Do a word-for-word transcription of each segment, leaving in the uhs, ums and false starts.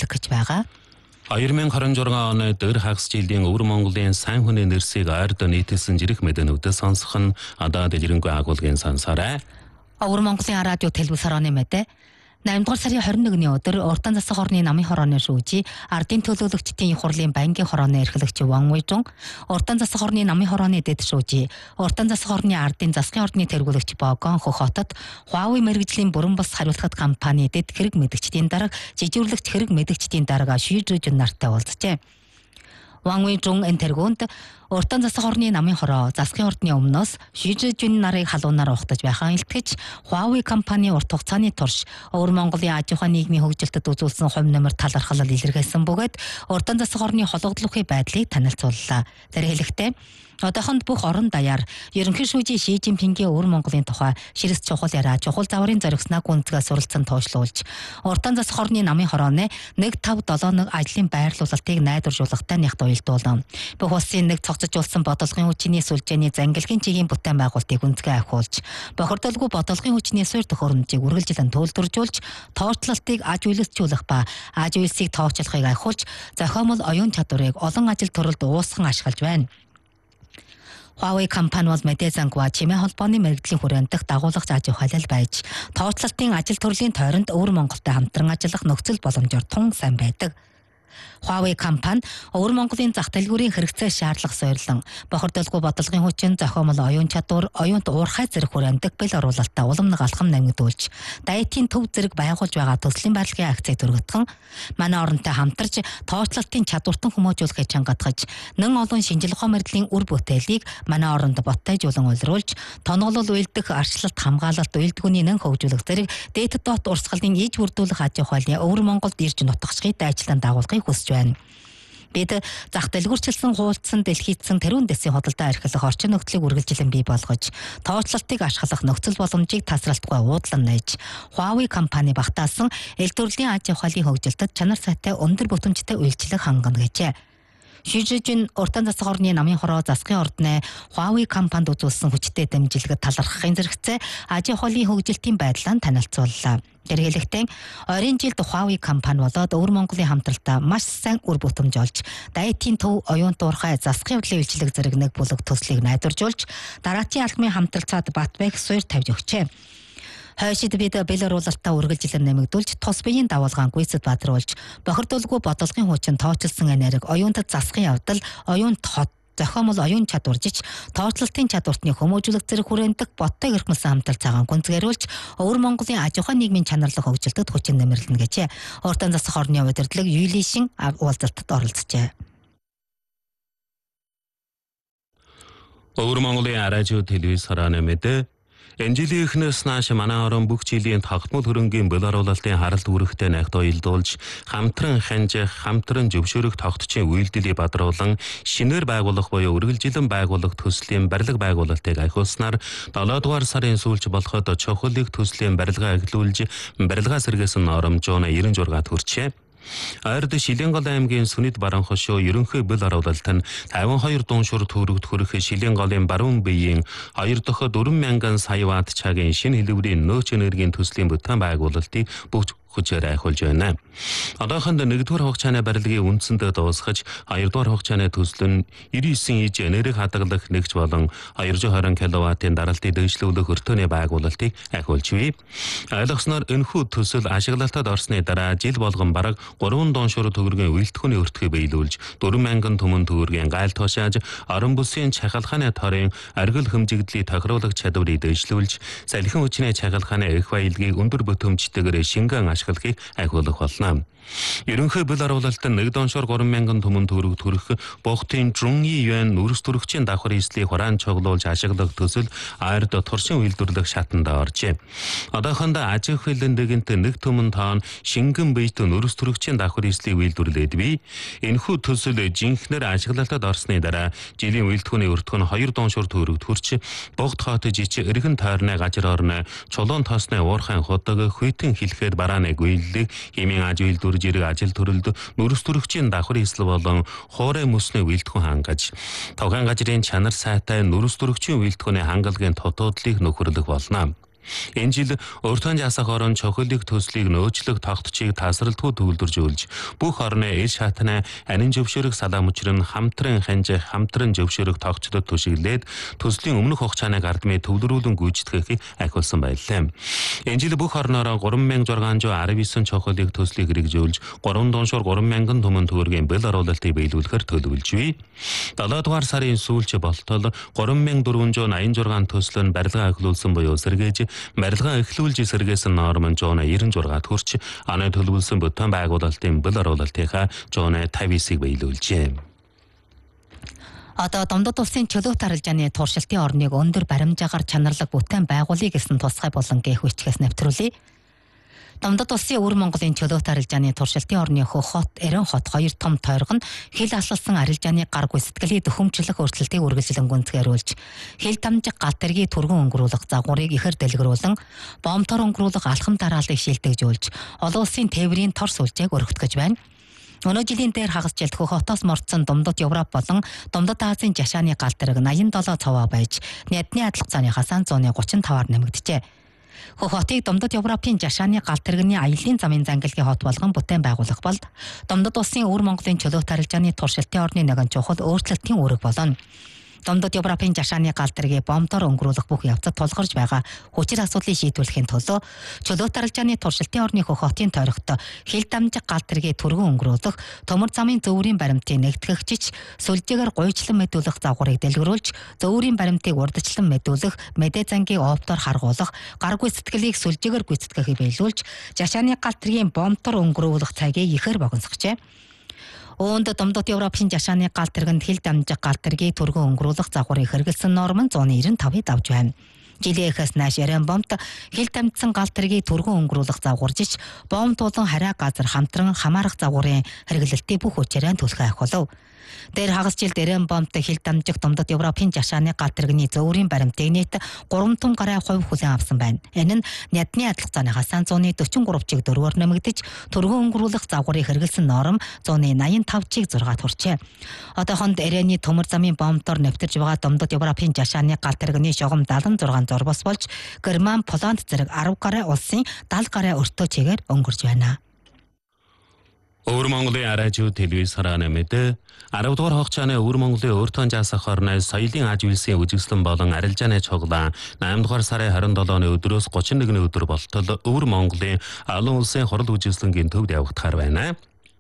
хандах гэж байгаа. хоёр мянга харин жургаан оны дөр хагас жилийн Өвөр Монголын сайн хүний нэрсийг ойрд нийтэлсэн жирэх мэдэнүүдэд сонсох нь одоо дэлгэрэнгүй агуулгын сонсоорой. Өвөр Монголын радио телевиз хорооны мэдээ наймдугаар сарын хорин нэгний өдөр Уртан засаг хорны намын хорооны шүүжи ардын төлөөлөгчдийн их хурлын банкны хорооны эрхлэгч Ван Уйжун Уртан засаг хорны намын хорооны дэд шүүжи Уртан засаг хорны ардын засгийн ордны тэргүүлэгч Богон Хохотод Huawei мэргэжлийн бүрэн бус хариуцлага компани дэд хэрэг мэдгчдийн дарга жижиглэгч хэрэг мэдгчдийн дарга шийдвэржин нартай уулзжээ. Ван Уйжун энэ тэргуунд Уртан засаг хорны намын хороо засгийн ордны өмнөөс шийдвэржин нарыг халуунаар ухтаж байхаа илтгэж Huawei компани урт хугацааны турш Өвөр Монголын аж ахуй нийгмийн хөгжилтөд үзүүлсэн хувь нэмэр талархал илэрхийлсэн бөгөөд Уртан засаг хорны хологдлохын байдлыг танилцууллаа. Тэр хэлэхдээ одоохонд бүх орон даяар ерөнхий шүүжийн Ши Жинпингийн Өвөр Монголын тухай ширс чухал яриа чухал заврын зоригснаа гүнзгий суралцсан тоошлуулж Уртан засаг хорны намын хорооны нэг тавь долоо нэг ажлын байрлуулалтыг найдваржуулахтай нягт уялдуулна. Бүх улсын нэг цогцолжуулсан бодлогын хүчний сүлжээний зангилгийн чигийн бүтээн байгуулалтыг гүнзгий ахиулж бохирдолгүй бодлогын хүчний суурь төхөөрөмжийг үргэлжлэн төлөвлөржүүлж тооцоолтыг аж үйлсжүүлэх ба аж үйлсийг тооцоолохыг ахиулж зохиомол оюун чадварыг олон ажил төрөлд уусган ашиглаж байна. Huawei компани бол мэдээ зангава чимээ холбооны мэргэжлийн хүрээнд дэх дагуулгач аж ахуйлал байж тооцоолтын ажил төрлийн тойронд Өвөр Монголтой хамтран ажиллах нөхцөл боломжоор тун сайн байдаг. Huawei компани Өвөр Монголын зах дэлгүүрийн хэрэгцээ шаардлага суйрлан бохирдолгүй бодлогын хүчин зохиомол оюун чадвар оюунт уурхай зэрэг хүрээндэх бэл оруулалтаа уламнаг алхам нэмэгдүүлж дайетийн төв зэрэг байгуулж байгаа төслийн барилгын акцийг дөргөтгөн манай оронтой хамтарч тооцоолтын чадвартан хүмүүжүүлэхээ чангатгаж нэн олон шинжлэх ухаан мэргэжлийн үр бүтээлийг манай оронд боттойжуулан уйлруулж тоноглол уйлдэх арчлалт хамгаалалт уйлдгүүний нэн хөгжүүлэх зэрэг дээд дот урсгалын иж бүрдүүлэх аж ахуйлын Өвөр Монголд ирж нутгачгыг дайчлан дагуулгыг хүсэж байна. Бид зах дэлгүүрчилсэн хуулцсан дэлхийдсэн тэрүүн дэсийн худалдаа эрхлэх орчин нөхцөлийг үргэлжлэн бий болгож тооцоолтыг ашиглах нөхцөл боломжийг тасралтгүй уудлан нээж Huawei компани багтаасан эл төрлийн аж ахуйлын хөгжилтөд чанар сайтай өндөр бүтэмжтэй үйлчлэг хангана гэжээ. Шийдвэржин Уртан засаг хорны намын хороо засгийн ордны Huawei компанид үзүүлсэн хүчтэй дэмжлэгт талархахын зэрэгцээ аж ахуйлын хөгжилтийн байдлаа танилцууллаа. Тэр хэлэхдээ ойрын жилд Huawei компани болоод Өвөр Монголын хамтралтаа маш сайн үр бүтэмж олж дайетийн төв оюун туурхай засгийн явдлын үйлчлэг зэрэг нэг бүлэг төслийг найдваржуулж дараачийн алхмын хамтралцаад Батбайг суурь тавьж өгчээ. Хойшид бид бэл оруулалтаа үргэлжлэн нэмэгдүүлж тус биеийн давалгаан гүйцэд бадруулж бохирдолгүй бодлогын хүчин тооцолсон энерги оюунт засгийн явдал оюунт хот зохиомол оюун чадваржиж тооцоолтын чадвартны хүмүүжүүлэх зэрэг хүрээндэх боттой гэрхмсэн хамтрал цагаан гүнзгийрүүлж Өвөр Монголын аж ахуй нийгмийн чанарлах хөгжилтөд хүчин нэмэрлэнэ гэжээ. Уртан засаг хорны удирдлага Юлишин уулзалтад оролцжээ. Өвөр Монголын радио телевиз хорооны мэдээ энэ жилийн эхнээс нааш манай орон бүх жилийн тогтмол хөрөнгийн бэл оруулалтын харалт үүрэгтэй найгт уялдуулж хамтран ханжих, хамтран зөвшөөрөх тогтцын үйлдэлийг бадруулан шинээр байгуулах буюу үргэлжилэн байгуулах төслийн барилга байгуулалтыг ахиулснаар долоо дугаар сарын сүүлч болоход чухлыг төслийн барилга эхлүүлж барилга сэргээсэн оромжууна ерөн жургаад хүрчээ. Ойрд Шилэнгол аймгийн Сүнэд баран хошуу ерөнхий бэл оруулалт нь тавин хоёр дууншур төгрөгт хүрэх Шилэнголын баруун биеийн хоёр дахь дөрвөн мянган сая ватт цагийн шинэ хэлбэрийн нөөц энергийн төслийн бүтээн байгуулалтыг бүх хүчээр ахиулж байна. Одоохонд нэгдүгээр хугацааны барилгын үндсэндээ дуусгаж хоёрдугаар хугацааны төсөл нь девяносто девять иж энерги хадгалах нэгж болон двести двадцать киловаттын даралтыг дэвшлүүлэх өртөөний байгуулалтыг ахиулж бий. Ойлгосноор энэхүү төсөл ашиглалтад орсны дараа жил болгон бараг гурван дууншур төгрөгийн үйлдвэрлэлийн өртгөө биелүүлж дөрвөн мянган түмэн төгрөгийн гайл тушааж орон бүсийн чахалхааны торын оргил хэмжигдлийг тохируулах чадварыг дэвшлүүлж салхин хүчний чахалхааны их баялагийг өндөр бүтэмжтэйгээр шингэн ашиглахыг ахиулах болно. Ерөнхий бэл оруулалт нь нэг дууншур гурван мянган түмэн төгрөг төрөх бохтын Жунги юан нүрс төрөгчийн давхар эслийг хураан чоглуулж ашиглах төсөл ойрд туршин үйлдвэрлэх шатанд оржээ. Одоохондоо аж ахуйлын дэгэнт нэг түмэн тоон шингэн биет нүрс төрөгчийн давхар эслийг үйлдвэрлээд бий. Энэхүү төсөл жинхнэр ашиглалтад орсны дараа жилийн үйлдвэрлэлийн өртгөн хоёр дууншур төгрөгт хүрч богд хот жижиг эргэн тойрны газар орны чулуун тоосны уурхайн худаг хүйтэн хэлэхэд барааны гүйллийг химийн аж үйлдвэр зэрэг ажил төрөлд нүрс төрөгчийн давхар эсэл болон хуурай мөсний үйлдвэн хангаж тавхан газрын чанар сайтай нүрс төрөгчийн үйлдвэний хангалгын тотоодлыг нөхөрлөх болно. Энэ жил уртан жасах орон чухлыг төслийг нөөцлөх тогтцыг тасралтгүй төвлөрж бүх орны ил шатны анин зөвшөөрөх салаамчир нь хамтран хянж хамтран зөвшөөрөх тогтцод төшиглээд төслийн өмнөх хугацааны гардмын төвлөрүүлэн гүйцэтгэхийг ахиулсан байлаа. Энэ жил бүх орноор гурван мянган зургаан зуун араван девять чухлыг төслийг хэрэгжүүлж гурван дуушуур гурван мянган түмэн төгрөгийн бэл оруулалтыг биелүүлэхээр төлөвлөж бий. долоо дугаар сарын сүүлч болтол гурван мянган дөрвөн зуун аян зургаан төсөл нь барилгаа эхлүүлсэн буюу сэргээж барилгаа эхлүүлж сэргээсэн норм нь зуун девяносто шугад хүрч анаа төлөвлөсөн бүтээн байгуулалтын бэл оруулалтынхаа зуун тавьсыг биелүүлжээ. Одоо Домдод улсын чөлөөт арилжааны туршилтын орныг өндөр баримжаагаар чанарлаг бүтээн байгуулъя гэсэн тусгай болон гэхүйчгээс нэвтрүүлье. Домдод улсын өвөр Монголын чөлөөт арилжааны туршилтын орны Хөх хот, Эрен хот хоёр том тойрог нь хил аслалсан арилжааны гаргүй сэтгэлийн дөхөмжлөх өөрчлөлтийг үргэлжлэн гүнзгийрүүлж, хил дамжиг гал тэргийн түргэн өнгөрүүлэх загварыг ихэр дэлгэрүүлэн, бомтор өнгөрүүлэх алхам дарааллыг шилдэгжүүлж, олон улсын тээврийн тор сүлжээг өргөтгөж байна. Өнөө жилийн дээр хагас жилд Хөх хотоос мордсон Домдод Европ болон Домдод Азийн жашааны гал тэрэг восемьдесят семь цаваа байж, Нядны адилхан цааны хасаан тридцать таваар нэмэгдэжээ. Хөх хотыг Домдод Европын жашааны гал тэрэгний аяллаа замын зангилгийн хот болгон бүтээн байгуулах бол Домдод улсын өвөр Монголын чөлөөт арилжааны туршилтын орны нэгэн чухал өөрчлөлтийн үүрэг болно. Домдод Европын жашааны гал тэргийг бомтоор өнгөрүүлэх бүх явцад тулгарч байгаа хүчир асуудлыг шийдвэрлэхийн төлөө чөлөөт арилжааны туршилтын орны Хөх хотын тойрогт хил дамжиг гал тэргийг түргэн өнгөрүүлэх, төмөр замын зөвүүрийн баримтыг нэгтгэгчиж, сүлжээгээр гуйчлан мэдүүлэх загварыг дэлгэрүүлж, зөвүүрийн баримтыг урдчлан мэдүүлэх, мэдээ зангийг оптоор харгуулах, гаргүй сэтгэлийг сүлжээгээр гүйцэтгэхийг биелүүлж, жашааны гал тэргийн бомтоор өнгөрүүлэх цагийг ихээр богиносгожээ. Үүнд Домдод Европын жашааны гал тэргэнд хил дамжиг гал тэргийг түргэн өнгөрүүлэх загварыг хэрэгэлсэн норм нь зуун девяносто тавыг давж байна. Жилийн эхээс нааш Эрен бомт хил дамжсан гал тэргийг түргэн өнгөрүүлэх загваржиж, бомт болон хараа газар хамтран хамаарах загварын хэрэглэлтийг бүх хүчээрээ түлхэн ахиулав. Дээр хагас жилд Эрен бомт хил дамжиг Домдод Европын жашааны гал тэрэгний зөвүүрийн баримтыг нийт гурван том гаруй хувь хүлээн авсан байна. Энэ нь Нядны адилхан цааны хасаан зууны forty three чиг дөрвөөр нэмэгдэж, түргэн өнгөрүүлэх загварыг хэрэгэлсэн норм one ninety-five чиг six хүрчээ. Одоохонд Эрений төмөр замын бомтоор нэвтэрж байгаа Домдод Европын жашааны гал тэрэгний шугам seventy six зорбос болж, Герман, Поланд зэрэг ten гаруй улсын seventy гаруй өртөө чигээр өнгөрж байна. өвөр Монголын радио телевизээр нэмээд арав дугаар хугацааны өвөр Монголын өөртөө жасах орны соёлын аж үйлсийн үжигслэн болон арилжааны цуглаан eight дугаар сарын twenty-seven-ны өдрөөс thirty-one-ны өдөр болтол өвөр Монголын олон улсын хурал үжигслэнгийн төвд явагдахаар байна.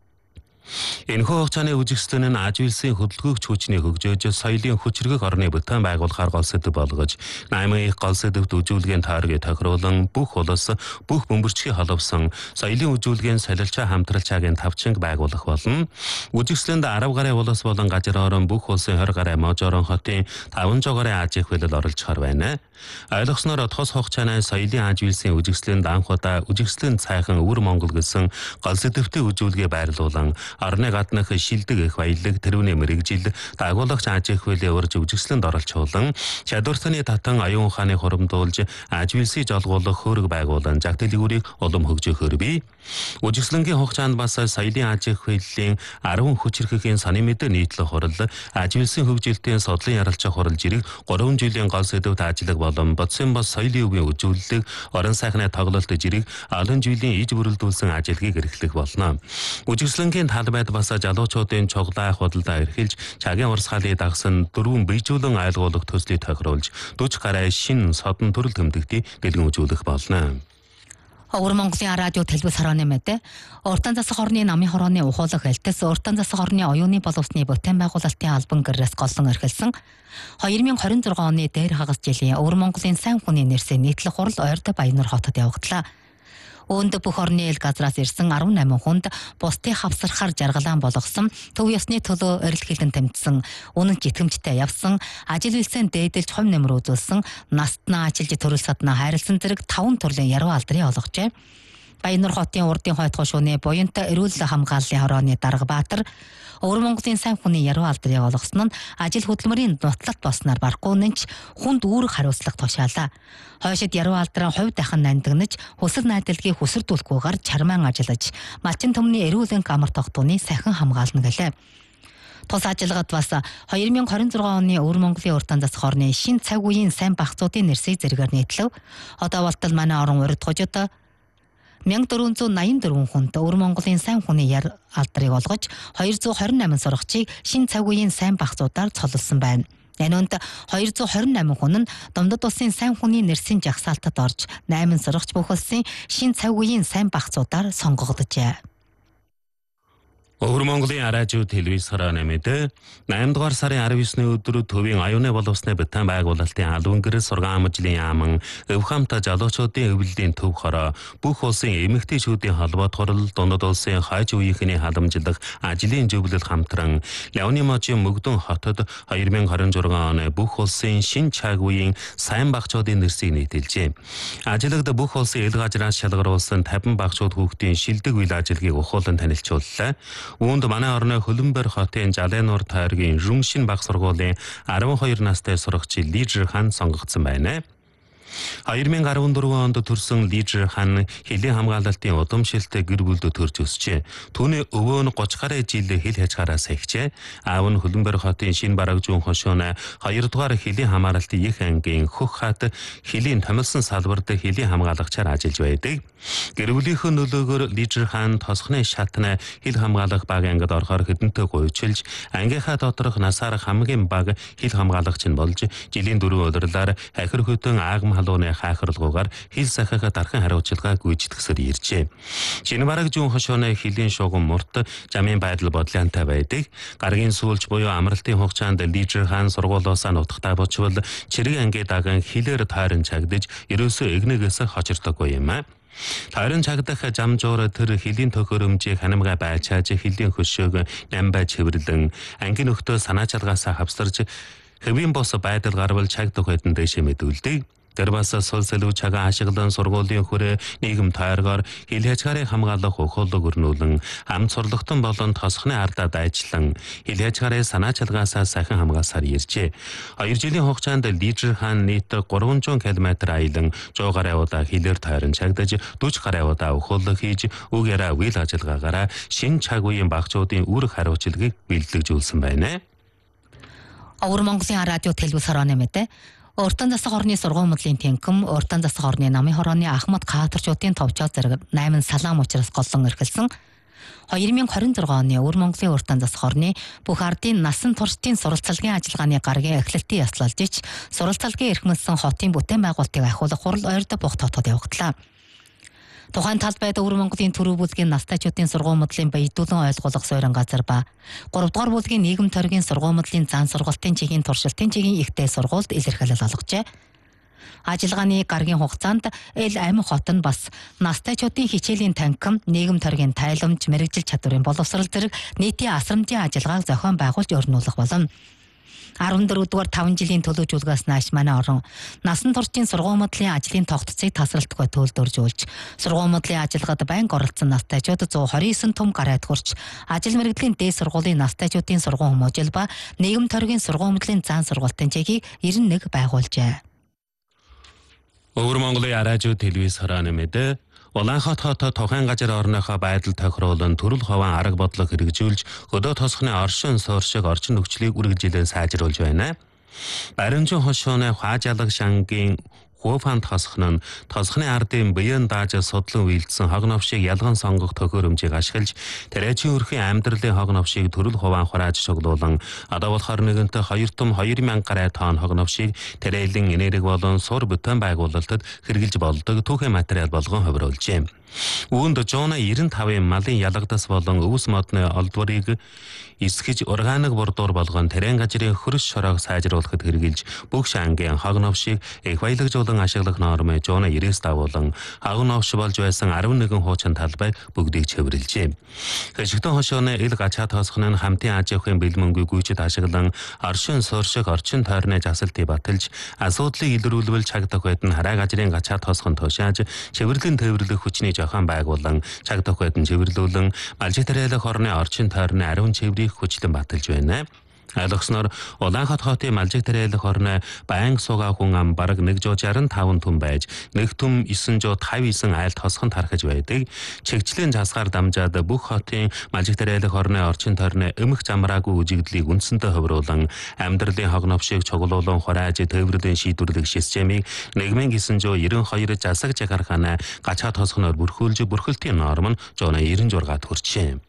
Энэхүү хугацааны үжигслэн нь аж үйлсийн хөдөлгөөгч хүчний хөгжөөж, соёлын хүчрхэг орны бүтээн байгуулахаар гол сэдэв болгож, наймын их гол сэдэвт үжүүлгийн тойргийг тохируулан бүх улс, бүх бөмбөрчгийн холбосон соёлын үжүүлгийн солилцоо хамтралчаагийн тавчинг байгуулах болно. Үжигслэнд ten гаруй улс болон газар орон бүх улсын twenty гаруй Можорон хотын five hundred гаруй аж их хөлөд оролцохоор байна. Ойлгосноор тус хугацааны соёлын аж үйлсийн үжигслэнд анх удаа үжигслэн цайхан өвөр Монгол гэсэн гол сэдэвтийн үжүүлгээ байрлуулан орны гаднах шилдэг их баялаг тэрүүний мэрэгжил дагуулагч аж их хуулийн урж үжигслэнд оролцуулан чадвартаны татан аюун ухааны хурамдуулж аж үйлсийг жолгуулах хөрөг байгуулан жагтал үүрийг улам хөгжөөхөр бий. Үжигслэнгийн хугацаанд бас соёлын аж их хуулийн ten хүчирхэхийн санын мэдээ нийтлэх хурал, аж үйлсийн хөгжилтийн судлан ярилцах хурал жирэг three жилийн гол сэдэвт ажиллаг болон бодсон бос соёлын өвгийн үжүүлэлт, орон сайхны тоглолт жирэг олон жилийн иж бүрэлдүүлсэн ажиллагийг эрхлэх болно. Үжигслэнгийн талбайд бас жалуучуудын чуглаа худалдаа эрхэлж, чагийн урсгалыг дагсан дөрвөн бийжүүлэн айлгуулах төслийг тохируулж, forty гаруй шин содон төрөл тэмдэгтийг дэлгэнүүлэх болно. өвөр Монголын радио телевиз хорооны мэдээ, уртан засах орны намын хорооны ухуулах элтэс, уртан засах орны оюуны боловсны бүтээн байгуулалтын албан гэрээс голлон эрхэлсэн twenty twenty-six оны дээр хагас жилийн өвөр Монголын сайн хүний нэрсээ нийтлэх хурал Ойрдо Баяннар хотод явагдлаа. Үүнд бүх орны ил газраас ирсэн eighteen хүнд бусдыг хавсархаар жаргалаан болгосон, төв ёсны төлөө эрэлхийлэн тэмцсэн, үнэн житгэмжтэй явсан, ажил үйлсэнд дээдэлж хувь нэмэр үзүүлсэн, настнаа ажилж төрөл саднаа хайрлсан зэрэг таван төрлийн яруу алдрыг олгожээ. Баяннар хотын урдын хойд хошууны буянт эрүүл хамгааллын хорооны Дарга Баатар өвөр Монголын сайн хүний яруу алдрыг олгосон нь ажил хөдөлмөрийн нутлалт болсноор барахгүй нэнч хүнд үүрэг хариуцлага тушаалаа. Хойшид яруу алдраа хувь дахин нандинаж, хүсэл найдалгийг хүсэрдүүлэхгүйгээр чармаан ажиллаж, малчин төмний эрүүл анги амар тогтооны сайхан хамгаална гэлээ. Тус ажиллагаат бас хоёр мянга хорин зургаан оны Өвөр Монголын уртан засах орны шинэ цаг үеийн сайн багцуудын нэрсийг зэрэгээр нийтлэв. Одоо болтол манай орон урд хожид мянга дөрвөн зуун найман дөрвөн хүнд Өвөр Монголын сайн хүний яр алдрыг олгож хоёр зуун хорин найман сурагчийг шинэ цаг үеийн сайн багцуудаар цололсон байна. Энэ онд хоёр зуун хорин найман хүн нь Домдод улсын сайн хүний нэрсийн жагсаалтад орж найман сурагч бүх улсын шинэ цаг үеийн сайн багцуудаар сонгогдожээ. Өвөр Монголын араажуу телевиз харааны мэдээ найман дугаар сарын арав есний өдөр төвийн аюуны боловсны битэн байгуулалтын албан гэрэл сургаан амжилтын яаман өв хамта залуучуудын өвлөлийн төв хороо бүх улсын эмэгтэйчүүдийн холбоот хурал Дундад улсын хойч үеийнхний халамжлах ажлын зөвлөл хамтран Лявны можийн Мөгдөн хотод хоёр мянга хорин зургаан оны бүх улсын шинэ цаг үеийн сайн багцуудын нэрсийг нийтэлжээ. Ажлагд бүх улсын ил газраас шалгаруулсан тавин багцууд хүүхдийн шилдэг үйл ажиллагааг ухуулан танилцууллаа. Үүнд манай орны Хөлбөмбөр хотын Жалайнуур тойргийн Рүмшин баг сургуулийн арван хоёр настай сурагч Лижер хан сонгогдсон байна. хоёр мянга арван дөрвөн онд төрсөн Лижер хан хэлийн хамгаалалтын удамшилтай гэр бүлд төрж өсчээ. Түүний өвөө нь гуч гаруй жил хил хязгаараас ихжээ. Аав нь Хөлбөмбөр хотын шинэ барагжуун хошууны хоёр дугаар хэлийн хамгаалалтын их ангийн Хөх хат хэлийн томилсон салбарт хэлийн хамгаалагчаар ажиллаж байдаг. Гэр бүлийнхэн нөлөөгөөр Лижер хан тосхны шатны хил хамгаалах баг ангид орохоор хэдэнтэй гуйчилж ангийнхаа доторх насаар хамгийн бага хил хамгаалагч нь болж жилийн дөрвөн удирлаар хахир хөтөн аагм халууны хаахарлгуугаар хил сахихад дархан хариуцлагаа гүйцэтгсээр иржээ. Шинэ барагжуун хошооны хилийн шугам мурт жамын байдал бодлоонтой байдаг. Гаргийн сүүлч буюу амралтын хугацаанд Лижер хан сургуулиусаа нутагтаа бочвол чирэг ангийн даган хилээр тойрон чагдаж ерөөсөө эгнэгээс хочирдоггүй юм аа. Тойрон чагдах жамжуур тэр хилийн төхөөрөмжийг ханамга байчааж хилийн хөшөөг намбай чивэрлэн ангийн нөхдөө санаачлагаасаа хавсарж хэвийн бос байдал гарвал чагдах хэдэн дэшээ мэдүүлдэг. Тэр бас сул сэлүү чагаа ашиглан сургуулийн хүрээ нийгэм тойргоор хил хязгаарыг хамгаалах ухуулаг өрнүүлэн амт сурлахтан болон тосхны ардаад ажиллан хил хязгаарыг санаачлагаасаа сайхан хамгаалсаар иржээ. Хоёр жилийн хугацаанд Лижер хан нийт гурван зуун километр аялан сто гаруй удаа хилээр тойрон чагдаж дөрвөн гаруй удаа ухуулаг хийж үг яриа үйл ажиллагаагаараа шинэ цаг үеийн багцуудын үүрэг хариуцлагыг бэлтгэжүүлсэн байна. Өвөр Монголын радио телевиз хорооны мэдээ Уртан засах орны сургууль мөдлийн тэнхэм, уртан засах орны намын хорооны Ахмад Каатарчуудын товчоо зэрэг найман салаам учраас голлон эрхэлсэн. хоёр мянга хорин зургаан оны Өвөр Монголын уртан засах орны бүх ардын насан туршдын суралцлагын ажиллагааны гарагийн эхлэлтийн яслалж ич суралцлагын эрхмэлсэн хотын бүтээн байгуулалтыг ахиулах хурал ойрд бүх хотод явагдлаа. Тухайн талбайд Өвөр Монголын төрөв бүлгийн настайчуудын сургууль мөдлийн баядуулан ойлгуулах суурин газар ба гурав дахь бүлгийн нийгэм тойргийн сургууль мөдлийн зан сургалтын чигийн туршилтын чигийн ихтэй сургуульд илэрхийлэл олгожээ. Ажиллагааны гарагийн хугацаанд Эл Амин хот нь бас настайчуудын хичээлийн танхим, нийгэм тойргийн тайламж, мэрэгжил чадварын боловсрол зэрэг нийтийн асрамжийн ажиллагааг зохион байгуулж өрнүүлэх болно. арван дөрөвдүгээр таван жилийн төлөөжүүлгээс нааш манай орон насан туршийн сургууль мөдлийн ажлын тогтцыг тасралтгүй төлөвлөж, сургууль мөдлийн ажиллагад байнга оролцсон настайчууд зуун хорин девять том гараад хүрч ажил мэргэжлийн дээд сургуулийн настайчуудын сургууль хүмүүжил ба нийгэм тойргийн сургууль мөдлийн зан сургалтын чигийг девяносто нэг байгуулжээ. Өвөр Монголын араажуу телевиз харааны мэдээ Улаанхот хотод тухайн газар орныхоо байдал тохируулан төрөл хован арга бодлого хэрэгжүүлж өдөө тосхны оршин суурьшиг орчин нөхцөлийг үргэлжлэн сайжруулж байна. Баримжин хошооны Хаажалаг шангийн Хууфан тосхон нь тосхны ардын биеэн дааж судлан үйлдсэн хог новшийг ялган сонгох төхөөрөмжийг ашиглаж тариачийн өрхийн амьдралын хог новшийг төрөл хуваан хурааж шоглуулан одоо болохоор нэгэнтээ хоёр том хоёр мянга гаруй тонн хог новшийг тариалан энерги болон сур бүтээн байгуулалтад хэрэгжилж болдог түүхэн материал болгон хувируулжээ. Үүнд Жона девяносто тавын малын ялгадас болон өвс модны олдварыг эсгэж органик бурдуур болгон терэн газрын хөрс шороог сайжруулахад хэрэгжилж бүх шангийн хог новшийг их баялагжуулан ашиглах нормыг Жона девяносто болон хог новш болж байсан арван нэгэн хуучин талбайг бүгдийг цэвэрлжээ. Хэшигтэн хошооны ил гачаа тоосхон нь хамтын аж ахуйн бэлмэнгүй гүйцэд ашиглан оршин суурьшиг орчин тойрны жасалтыг баталж асуудлыг илрүүлвэл чагдах байдан хараа газрын гачаа тоосхон тушааж цэвэрлэн тээвэрлэх хүчний жохон байгуулан чагдах байдан цэвэрлүүлэн малжитарайлах орны орчин тойрны ариун цэврийг хүчлэн баталж байна. Ойлгосноор Улаанхат хотын Малжиг тариалах орны байнга суугаа хүн ам бараг нэг жүз шаран таван түн байж нэг түм есөн жүз тавь есөн айлт хосхон тархаж байдаг. Чигчлийн засгаар дамжаад бүх хотын Малжиг тариалах орны орчин тойрны өмх замраагүй үжигдлийг үндсэндээ хувируулан амьдралын хогновшийг чоглуулан хурааж төвөрлөн шийдвэрлэх системийг нэг nghìn девятьсот девяносто два засаг жагархана гачаад хосхоноор бүрхүүлж бүрхэлтийн норм нь жоо найман шесть хүрчээ.